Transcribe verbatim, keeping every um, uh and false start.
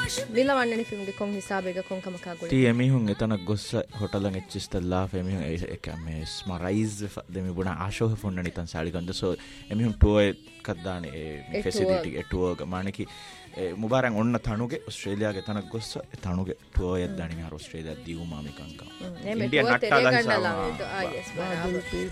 විලවන්නනේ film ගේ කොන් හිසාබේක කොන් කමකා ටී එමිහුන් එතන ගොස්ස හොටලන් එච්චිස්තල්ලා ෆෙමිහුන් එක මේ ස්මරයිස් දෙමි බුණ ආශෝහ ෆොන්න නිතන් සාලිකන්ද සෝ එමිහුන් ටුව කද්දානේ ඒ ෆැසිලිටි ඒ ටුව මානකි මුබාරන් ඔන්න තනුගේ ඔස්ට්‍රේලියාගේ තනක් ගොස්ස තනුගේ ටුව යද්දානේ මෙහර ඔස්ට්‍රේලියා දීවු මාමිකංකා ඉන්දියා නට්ටලා හිසාබා